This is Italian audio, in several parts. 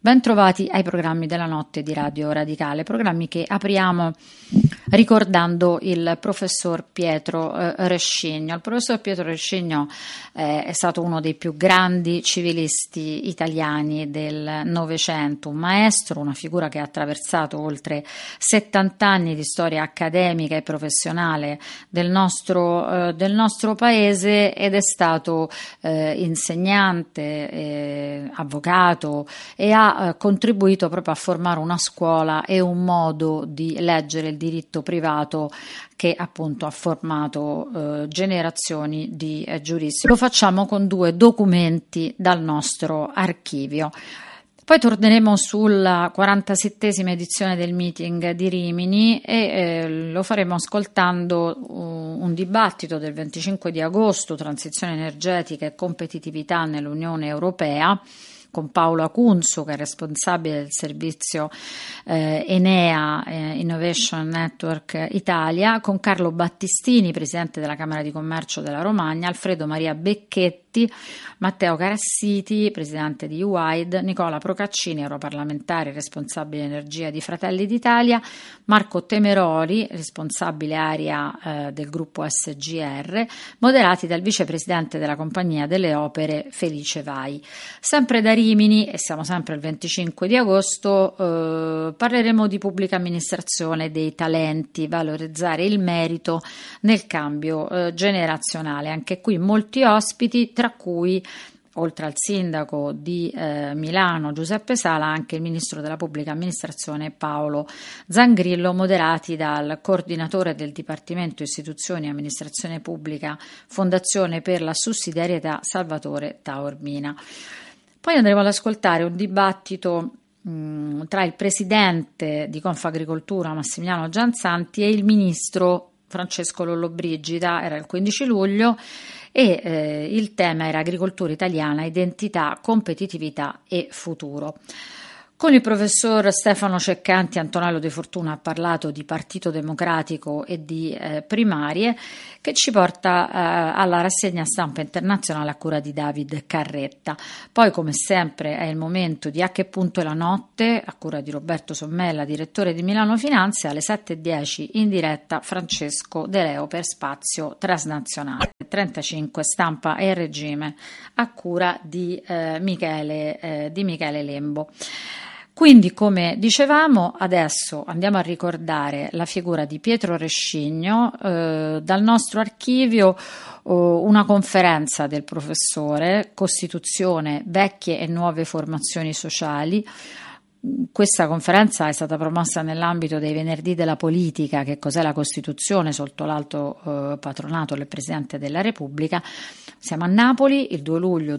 Bentrovati ai programmi della notte di Radio Radicale, programmi che apriamo ricordando il professor Pietro Rescigno. Il professor Pietro Rescigno è stato uno dei più grandi civilisti italiani del Novecento, un maestro, una figura che ha attraversato oltre 70 anni di storia accademica e professionale del nostro paese ed è stato insegnante, avvocato e ha contribuito proprio a formare una scuola e un modo di leggere il diritto privato che appunto ha formato generazioni di giuristi. Lo facciamo con 2 documenti dal nostro archivio. Poi torneremo sulla 47esima edizione del meeting di Rimini e lo faremo ascoltando un dibattito del 25 di agosto, transizione energetica e competitività nell'Unione Europea, con Paolo Acunzo, che è responsabile del servizio Enea Innovation Network Italia, con Carlo Battistini, presidente della Camera di Commercio della Romagna, Alfredo Maria Becchetti, Matteo Carassiti, presidente di UAID, Nicola Procaccini, europarlamentare responsabile energia di Fratelli d'Italia, Marco Temeroli, responsabile area del gruppo SGR, moderati dal vicepresidente della Compagnia delle Opere Felice Vai. Sempre da Rimini, e siamo sempre il 25 di agosto, parleremo di pubblica amministrazione, dei talenti, valorizzare il merito nel cambio generazionale. Anche qui molti ospiti, tra cui, oltre al sindaco di Milano Giuseppe Sala, anche il ministro della pubblica amministrazione Paolo Zangrillo, moderati dal coordinatore del Dipartimento Istituzioni e Amministrazione Pubblica Fondazione per la Sussidiarietà Salvatore Taormina. Poi andremo ad ascoltare un dibattito tra il presidente di Confagricoltura Massimiliano Gianzanti e il ministro Francesco Lollobrigida. Era il 15 luglio e il tema era agricoltura italiana, identità, competitività e futuro. Con il professor Stefano Ceccanti, Antonello De Fortuna ha parlato di Partito Democratico e di primarie, che ci porta alla rassegna stampa internazionale a cura di David Carretta. Poi, come sempre, è il momento di A che punto è la notte, a cura di Roberto Sommella, direttore di Milano Finanze, alle 7:10 in diretta Francesco De Leo per Spazio Transnazionale. 35 Stampa e Regime, a cura di Michele Lembo. Quindi, come dicevamo, adesso andiamo a ricordare la figura di Pietro Rescigno, dal nostro archivio una conferenza del professore, Costituzione, vecchie e nuove formazioni sociali. Questa conferenza è stata promossa nell'ambito dei Venerdì della Politica, che cos'è la Costituzione, sotto l'alto patronato del Presidente della Repubblica. Siamo a Napoli, il 2 luglio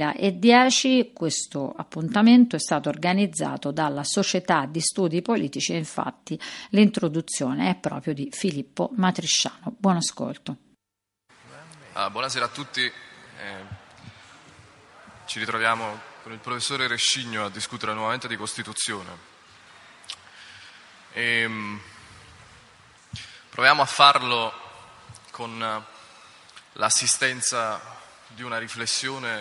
2010, questo appuntamento è stato organizzato dalla Società di Studi Politici e infatti l'introduzione è proprio di Filippo Matrisciano. Buon ascolto. Buonasera a tutti, ci ritroviamo con il professore Rescigno a discutere nuovamente di Costituzione. Proviamo a farlo con l'assistenza di una riflessione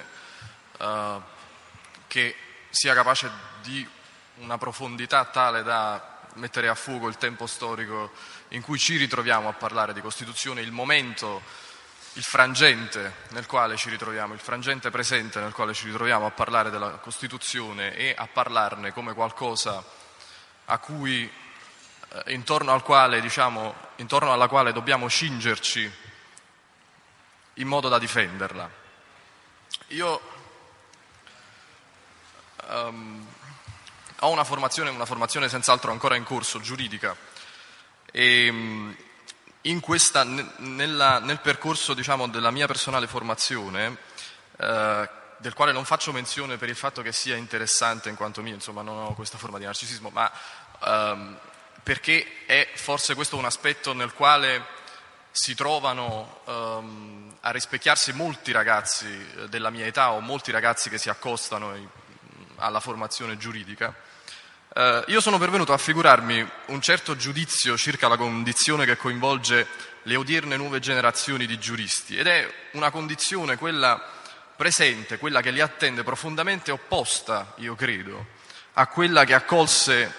che sia capace di una profondità tale da mettere a fuoco il tempo storico in cui ci ritroviamo a parlare di Costituzione, il momento, il frangente nel quale ci ritroviamo, il frangente presente nel quale ci ritroviamo a parlare della Costituzione e a parlarne come qualcosa a cui, intorno alla quale dobbiamo cingerci in modo da difenderla. Io ho una formazione senz'altro ancora in corso, giuridica, e nel percorso della mia personale formazione, del quale non faccio menzione per il fatto che sia interessante in quanto mio, insomma non ho questa forma di narcisismo, ma perché è forse questo un aspetto nel quale si trovano a rispecchiarsi molti ragazzi della mia età o molti ragazzi che si accostano alla formazione giuridica. Io sono pervenuto a figurarmi un certo giudizio circa la condizione che coinvolge le odierne nuove generazioni di giuristi, ed è una condizione, quella presente, quella che li attende, profondamente opposta, io credo, a quella che accolse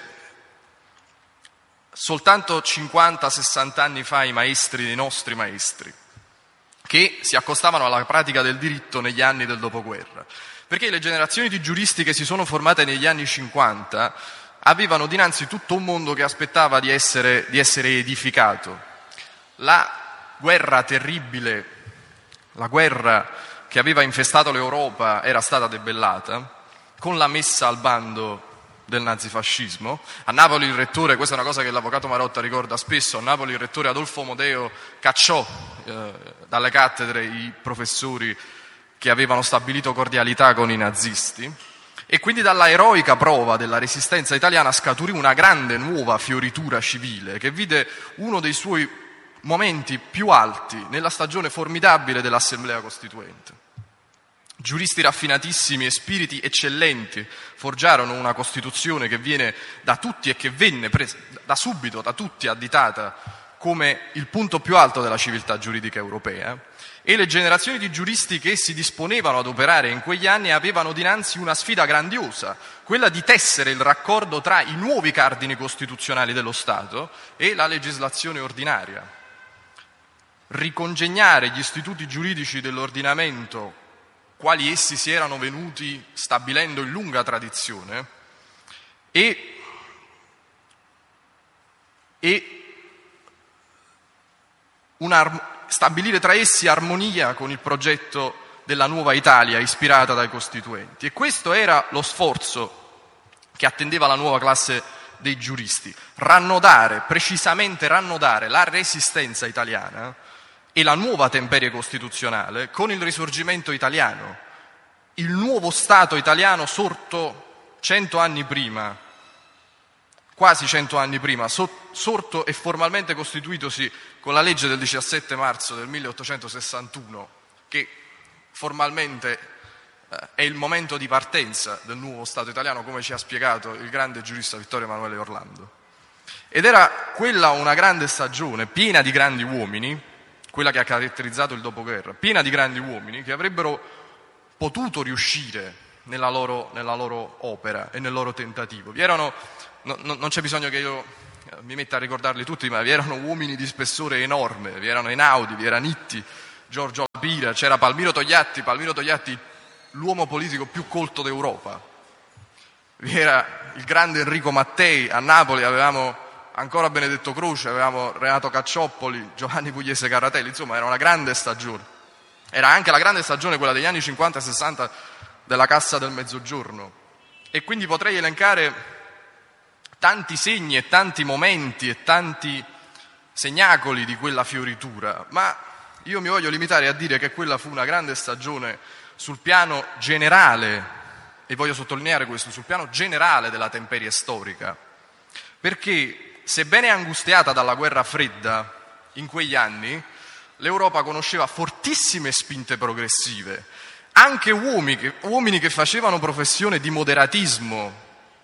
soltanto 50-60 anni fa i maestri dei nostri maestri, che si accostavano alla pratica del diritto negli anni del dopoguerra. Perché le generazioni di giuristi che si sono formate negli anni 50 avevano dinanzi tutto un mondo che aspettava di essere edificato. La guerra terribile, la guerra che aveva infestato l'Europa era stata debellata con la messa al bando del nazifascismo. A Napoli il rettore, questa è una cosa che l'avvocato Marotta ricorda spesso, a Napoli il rettore Adolfo Modeo cacciò dalle cattedre i professori che avevano stabilito cordialità con i nazisti, e quindi dalla eroica prova della resistenza italiana scaturì una grande nuova fioritura civile che vide uno dei suoi momenti più alti nella stagione formidabile dell'Assemblea Costituente. Giuristi raffinatissimi e spiriti eccellenti forgiarono una Costituzione che viene da tutti e che venne presa da subito da tutti additata come il punto più alto della civiltà giuridica europea, e le generazioni di giuristi che si disponevano ad operare in quegli anni avevano dinanzi una sfida grandiosa, quella di tessere il raccordo tra i nuovi cardini costituzionali dello Stato e la legislazione ordinaria, ricongegnare gli istituti giuridici dell'ordinamento quali essi si erano venuti stabilendo in lunga tradizione e stabilire tra essi armonia con il progetto della nuova Italia ispirata dai Costituenti. E questo era lo sforzo che attendeva la nuova classe dei giuristi: precisamente rannodare la resistenza italiana e la nuova temperie costituzionale con il risorgimento italiano, il nuovo Stato italiano sorto 100 anni prima, quasi 100 anni prima, sorto e formalmente costituitosi con la legge del 17 marzo del 1861, che formalmente è il momento di partenza del nuovo Stato italiano, come ci ha spiegato il grande giurista Vittorio Emanuele Orlando. Ed era quella una grande stagione, piena di grandi uomini, quella che ha caratterizzato il dopoguerra, piena di grandi uomini che avrebbero potuto riuscire nella loro opera e nel loro tentativo. Non c'è bisogno che io mi metta a ricordarli tutti, ma vi erano uomini di spessore enorme, vi erano Einaudi, vi era Nitti, Giorgio La Pira, c'era Palmiro Togliatti, l'uomo politico più colto d'Europa. Vi era il grande Enrico Mattei, a Napoli avevamo ancora Benedetto Croce, avevamo Renato Caccioppoli, Giovanni Pugliese Carratelli, insomma era una grande stagione. Era anche la grande stagione quella degli anni 50 e 60 della Cassa del Mezzogiorno. E quindi potrei elencare tanti segni e tanti momenti e tanti segnacoli di quella fioritura, ma io mi voglio limitare a dire che quella fu una grande stagione sul piano generale, e voglio sottolineare questo, sul piano generale della temperie storica, perché sebbene angustiata dalla guerra fredda in quegli anni, l'Europa conosceva fortissime spinte progressive, anche uomini che facevano professione di moderatismo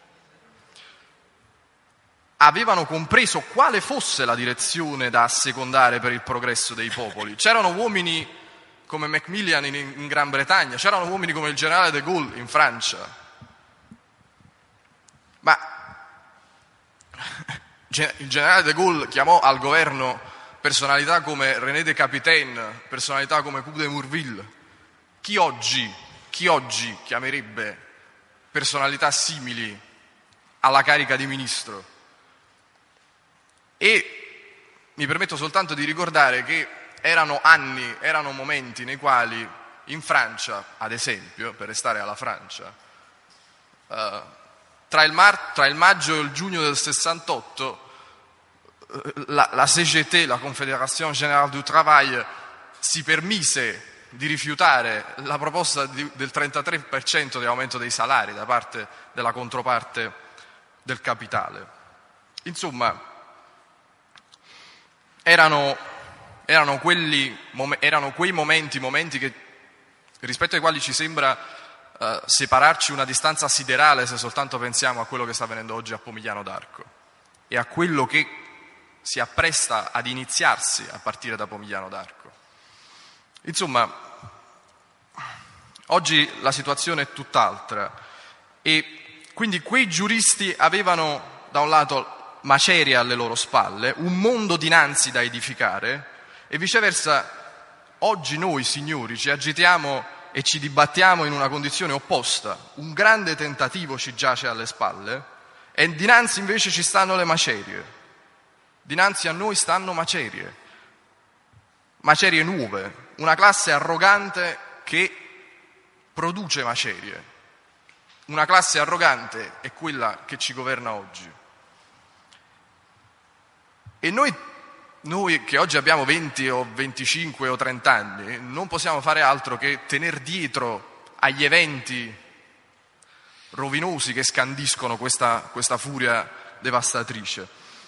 avevano compreso quale fosse la direzione da assecondare per il progresso dei popoli. C'erano uomini come Macmillan in Gran Bretagna, c'erano uomini come il generale de Gaulle in Francia. Ma il generale de Gaulle chiamò al governo personalità come René de Capitaine, personalità come Coupe de Morville. Chi oggi chiamerebbe personalità simili alla carica di ministro? E mi permetto soltanto di ricordare che erano momenti nei quali in Francia, ad esempio, per restare alla Francia, tra il maggio e il giugno del 68, la CGT, la Confédération Générale du Travail, si permise di rifiutare la proposta del 33% di aumento dei salari da parte della controparte del capitale. Insomma, erano quei momenti che, rispetto ai quali ci sembra separarci una distanza siderale se soltanto pensiamo a quello che sta avvenendo oggi a Pomigliano d'Arco e a quello che si appresta ad iniziarsi a partire da Pomigliano d'Arco. Insomma, oggi la situazione è tutt'altra e quindi quei giuristi avevano da un lato macerie alle loro spalle, un mondo dinanzi da edificare, e viceversa oggi noi signori ci agitiamo e ci dibattiamo in una condizione opposta. Un grande tentativo ci giace alle spalle e dinanzi invece ci stanno le macerie. Dinanzi a noi stanno macerie nuove, una classe arrogante che produce macerie. Una classe arrogante è quella che ci governa oggi. E noi che oggi abbiamo 20 o 25 o 30 anni non possiamo fare altro che tener dietro agli eventi rovinosi che scandiscono questa furia devastatrice.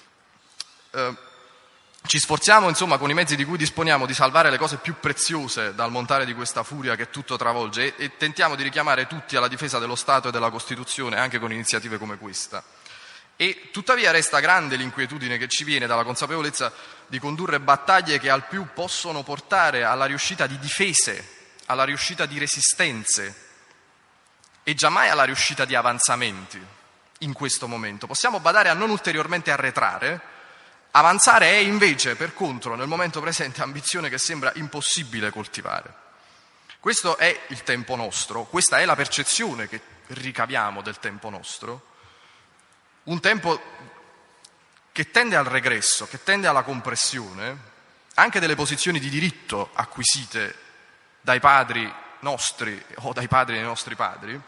Ci sforziamo, insomma, con i mezzi di cui disponiamo di salvare le cose più preziose dal montare di questa furia che tutto travolge e tentiamo di richiamare tutti alla difesa dello Stato e della Costituzione anche con iniziative come questa. E tuttavia resta grande l'inquietudine che ci viene dalla consapevolezza di condurre battaglie che al più possono portare alla riuscita di difese, alla riuscita di resistenze e giammai alla riuscita di avanzamenti in questo momento. Possiamo badare a non ulteriormente arretrare. Avanzare è invece, per contro, nel momento presente, ambizione che sembra impossibile coltivare. Questo è il tempo nostro, questa è la percezione che ricaviamo del tempo nostro. Un tempo che tende al regresso, che tende alla compressione, anche delle posizioni di diritto acquisite dai padri nostri o dai padri dei nostri padri,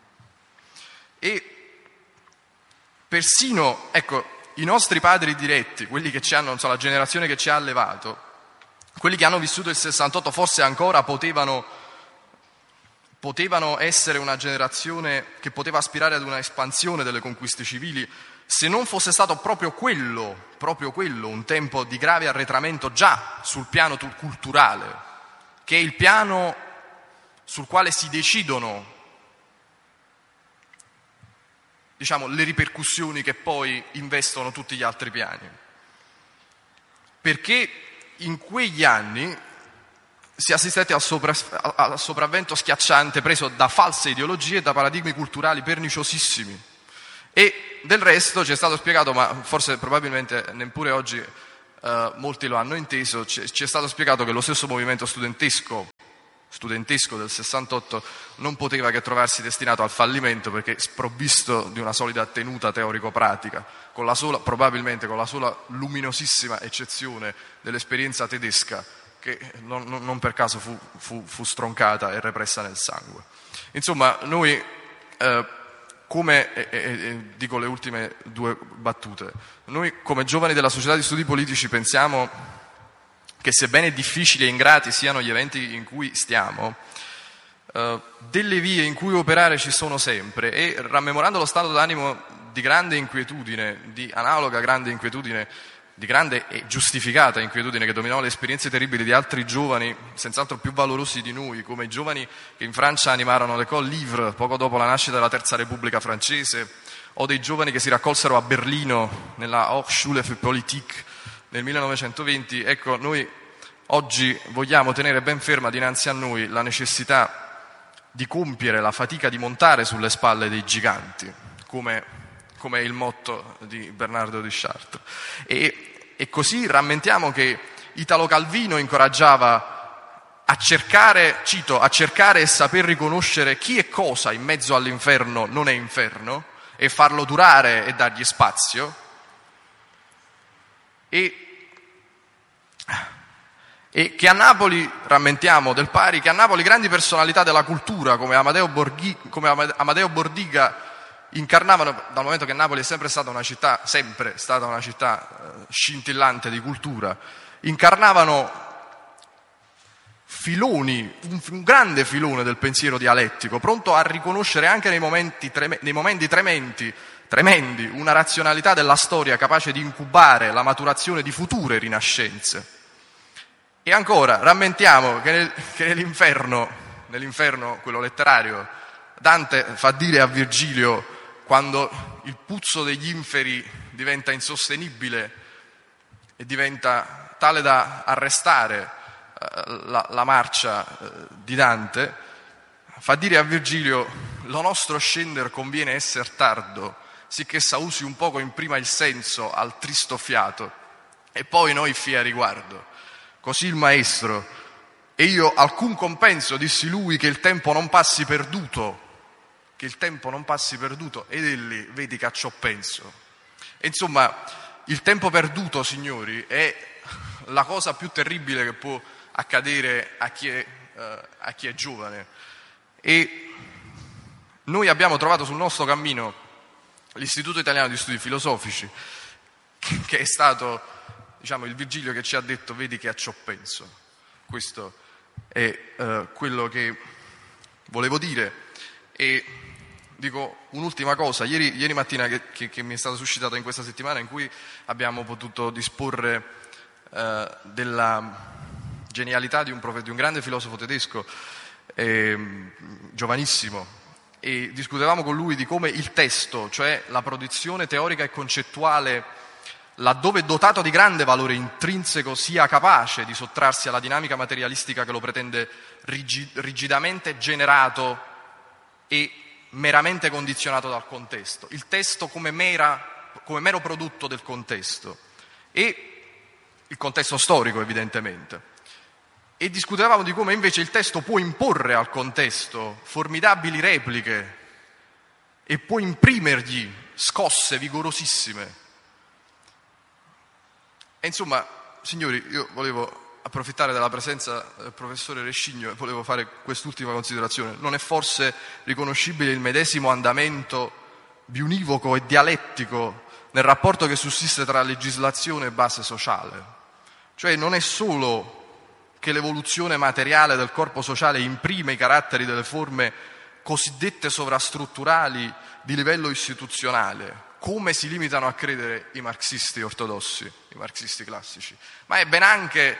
e persino, i nostri padri diretti, quelli che ci hanno, la generazione che ci ha allevato, quelli che hanno vissuto il 68, forse ancora potevano essere una generazione che poteva aspirare ad una espansione delle conquiste civili, se non fosse stato proprio quello, un tempo di grave arretramento già sul piano culturale, che è il piano sul quale si decidono, le ripercussioni che poi investono tutti gli altri piani. Perché in quegli anni si assistette al sopravvento schiacciante preso da false ideologie e da paradigmi culturali perniciosissimi. E del resto ci è stato spiegato, ma forse probabilmente neppure oggi molti lo hanno inteso, ci è stato spiegato che lo stesso movimento studentesco del 68 non poteva che trovarsi destinato al fallimento perché sprovvisto di una solida tenuta teorico-pratica, probabilmente con la sola luminosissima eccezione dell'esperienza tedesca che non per caso fu stroncata e repressa nel sangue. Insomma, noi, dico le ultime due battute, noi come giovani della Società di Studi Politici pensiamo che sebbene difficili e ingrati siano gli eventi in cui stiamo, delle vie in cui operare ci sono sempre, e rammemorando lo stato d'animo di grande inquietudine, di analoga grande inquietudine, di grande e giustificata inquietudine che dominò le esperienze terribili di altri giovani, senz'altro più valorosi di noi, come i giovani che in Francia animarono l'École Livre poco dopo la nascita della Terza Repubblica francese, o dei giovani che si raccolsero a Berlino nella Hochschule für Politik nel 1920, noi oggi vogliamo tenere ben ferma dinanzi a noi la necessità di compiere la fatica di montare sulle spalle dei giganti, come è il motto di Bernardo di Chartres. E così rammentiamo che Italo Calvino incoraggiava a cercare e saper riconoscere chi e cosa in mezzo all'inferno non è inferno, e farlo durare e dargli spazio. E che a Napoli, rammentiamo del pari, che a Napoli grandi personalità della cultura come Amadeo Bordiga incarnavano, dal momento che Napoli è sempre stata una città scintillante di cultura, incarnavano filoni, un grande filone del pensiero dialettico, pronto a riconoscere anche nei momenti tremendi una razionalità della storia capace di incubare la maturazione di future rinascenze. E ancora, rammentiamo che nell'inferno, quello letterario, Dante fa dire a Virgilio, quando il puzzo degli inferi diventa insostenibile e diventa tale da arrestare la marcia di Dante, fa dire a Virgilio: lo nostro scender conviene esser tardo, sicché s'ausi un poco in prima il senso al tristo fiato, e poi noi fia riguardo. Così il maestro, e io alcun compenso, dissi lui, che il tempo non passi perduto, ed egli, vedi che a ciò penso. E insomma, il tempo perduto, signori, è la cosa più terribile che può accadere a chi è giovane. E noi abbiamo trovato sul nostro cammino l'Istituto Italiano di Studi Filosofici, che è stato, il Virgilio che ci ha detto: vedi che a ciò penso. Questo è quello che volevo dire. E dico un'ultima cosa: ieri mattina che mi è stata suscitata in questa settimana, in cui abbiamo potuto disporre della genialità di un grande filosofo tedesco, giovanissimo, e discutevamo con lui di come il testo, cioè la produzione teorica e concettuale, laddove dotato di grande valore intrinseco, sia capace di sottrarsi alla dinamica materialistica che lo pretende rigidamente generato e meramente condizionato dal contesto. Il testo come mero prodotto del contesto, e il contesto storico evidentemente. E discutevamo di come invece il testo può imporre al contesto formidabili repliche e può imprimergli scosse vigorosissime. E insomma, signori, io volevo approfittare della presenza del professore Rescigno e volevo fare quest'ultima considerazione. Non è forse riconoscibile il medesimo andamento biunivoco e dialettico nel rapporto che sussiste tra legislazione e base sociale? Cioè non è solo che l'evoluzione materiale del corpo sociale imprime i caratteri delle forme cosiddette sovrastrutturali di livello istituzionale, come si limitano a credere i marxisti ortodossi, i marxisti classici, ma è ben anche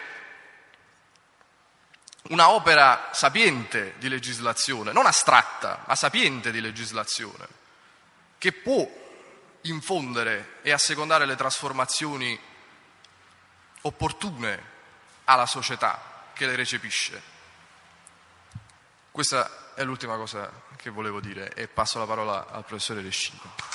una opera sapiente di legislazione, non astratta, ma sapiente di legislazione, che può infondere e assecondare le trasformazioni opportune alla società che le recepisce. Questa è l'ultima cosa che volevo dire e passo la parola al professore Rescigno.